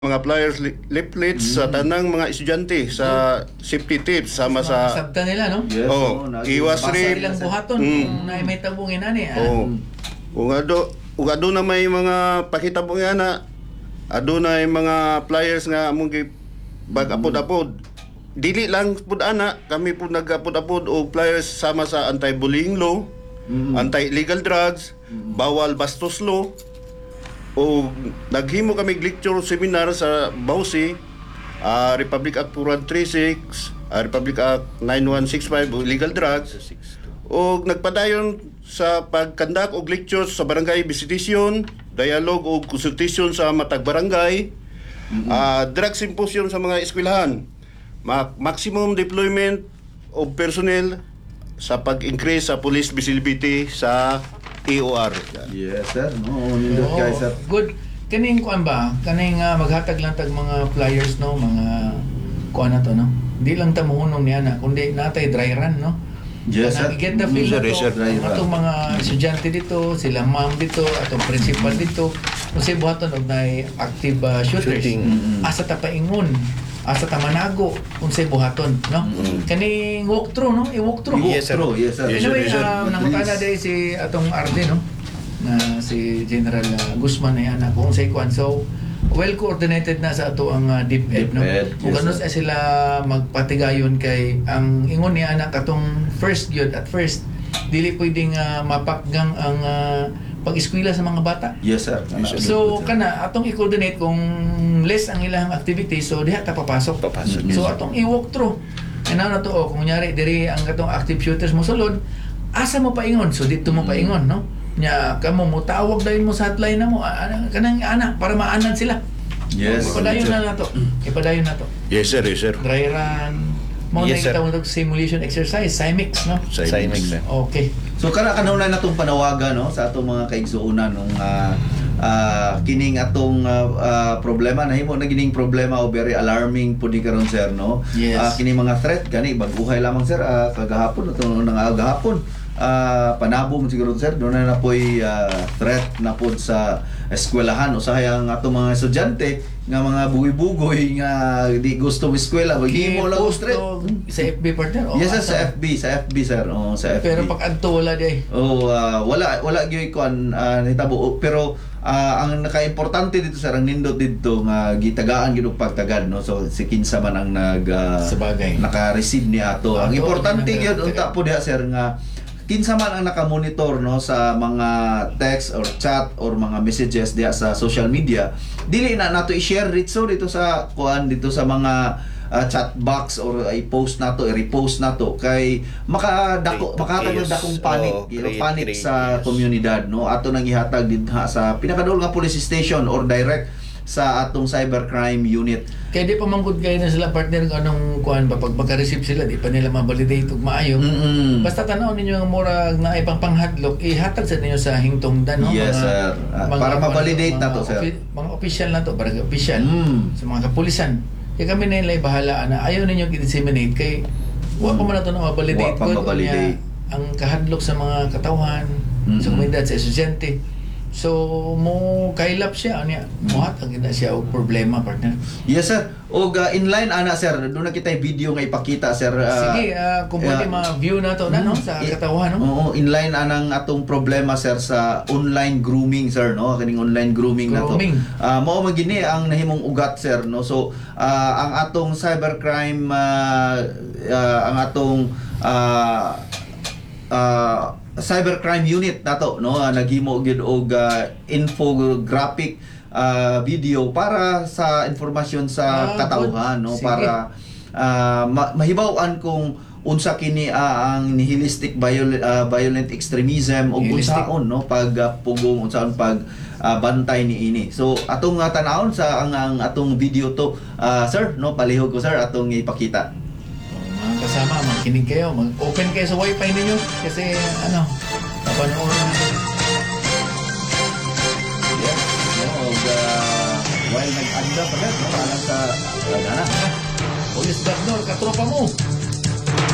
mga flyers, leaflets sa tanang mga estudyante sa safety tips sama sa sabta nila, no? Yes, iwas Basta rape. ilang buhaton kung may tabungin ani. Kung ado na may mga pakita po nga na ado na yung mga flyers nga among bag-apod-apod. Dili lang pud ana, kami po nag-apod-apod og flyers sama sa anti-bullying law, anti-illegal drugs, bawal bastos law. O naghimo kami lecture seminar sa Bausi, Republic Act 4136, Republic Act 9165 o illegal drugs. O nagpadayon sa pagkandak og lectures sa barangay visitation, dialogue o consultation sa matag barangay, drug symposium sa mga eskwelahan, maximum deployment of personnel sa pag-increase sa police visibility sa EOR. Yes, sir. Nindot kay sir. Good. Kaning kuan ba? Kaning maghatag lang tag mga flyers, no, mga kuan na to, no. Di lang ta mohunong niya na kundi natay dry run, no. Yes, sir. Get the feel na to, atong mga estudyante dito, sila ma'am dito, atong principal dito, kasi buhaton og nay active shooters. Asa ta paingon, asa ta manago unsay buhaton, no. Kaning walkthrough, no, i-walkthrough. Yes, sir. Yes, sir. Anyway, nangutana day si atong RD, no, na si General Guzman na yan, kung say kuan. So well coordinated na sa ato ang DepEd, no. Kung ano sila magpatigayon kay ang ingon niya anak atong first gyud at first dili pwedeng mapakgang ang pag-eskwela sa mga bata. Yes, sir. So kana atong i-coordinate kung less ang ilang activity, so diha ta papasok. So atong i-walk through. Ano na to, kung nyari diri ang atong active shooters mo sulod, asa mo paingon? So dito mo paingon, no? Nya kamo mo tawag dayon mo sa hotline na mo kanang anak para maanad sila. Yes. Ipadayon na nato. Ipadayon na to. Yes, sir. Yes, sir. Dry run. Mo Yes, na kita mo simulation exercise, CIMIX, no? CIMIX. Okay. So kanahunay natong panawagan, no, sa atong mga kaigsuonan nung kining atong problema nahimo na gining problema o very alarming pud ni karon, sir, no. Yes. Kining mga threat gani baguhay lamang, sir, kagahapon atong gahapon panabong siguro, sir, doon na po'y threat na po sa eskwelahan. Usahay ang atong mga estudyante nga mga bugoy-bugoy nga di gusto mo eskwela, maghimo lang og threat sa FB partner. Yes, sir, sa FB, sir. Sa FB. Pero pag adto wala day. Wala gyud kuan nitabo, pero ang naka-importante dito, sir, ang nindot dito nga gitagaan gid og pagtagad, no. So si kinsa man ang naka-receive ni ato. Ang importante gyud unta po diha, sir, nga kinsa man ang naka-monitor, no, sa mga text or chat or mga messages diha sa social media, dili na nato i-share dito sa kuan, dito sa mga chat box or i-post nato, i-repost nato kay makatag dakong panic sa komunidad, no. Ato nang ihatag dinha sa pinakadul nga police station or direct sa atong cybercrime unit. Kaya di pa manggod kayo na sila partner kung anong kuhan pa. Pag magka-receive sila, di pa nila ma-validate ug maayo. Basta tanaw ninyo ang murag na ipang panghadlok, ihatag sa ninyo sa hingtungdan, no? Yes, sir. Para ma-validate na to, sir. Mga official na to, barangay official, sa mga kapulisan. Kaya kami na nila ibahala na ayaw ninyo i-disseminate kay huwag pa man na to na ma-validate ko. Ang kahadlok sa mga katawhan, sa komunidad, sa estudyante. So mo kailap siya niya, mohatag na siya og problema, partner. Yes, sir. Og inline ana, sir, doon na kita video nga ipakita, sir. Sige, kung pwede ma-view na to no, sa katawhan, no. Oo, inline anang atong problema, sir, sa online grooming, sir, no. Kaning online grooming na to. Mao magini ang nahimong ugat, sir, no. So ang atong cybercrime ang atong cybercrime unit nato, no, naghimo gid og infographic video para sa informasyon sa katawhan, no. Sige. Para mahibaw-an kung unsa kini ang nihilistic violent extremism o unsaon, no, pagpugong unsaon pag bantay niini. So atong tan-awon sa ang atong video to, sir, no, palihog ko, sir, atong ipakita. Kasama, makinig kayo, mag-open kayo sa wifi ninyo kasi papanoorin natin. Yes, while nag-anda pa rin, alam sa Police Governor, katropa mo.